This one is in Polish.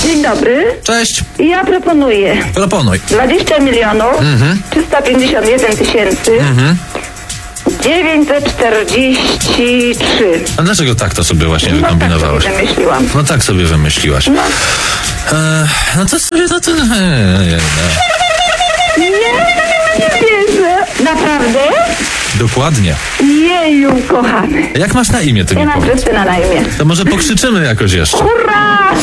Dzień dobry. Cześć. Ja proponuję Proponuj. 20 milionów 351 tysięcy 943. A dlaczego tak to sobie właśnie wykombinowałaś? Tak sobie wymyśliłam. No tak sobie wymyśliłaś. No. No to sobie, no to... Nie wierzę. Naprawdę? Dokładnie. Jeju, kochany. Jak masz na imię, ty Ja mi mam powiedz? Krystyna na imię. To może pokrzyczymy jakoś jeszcze. Hurra!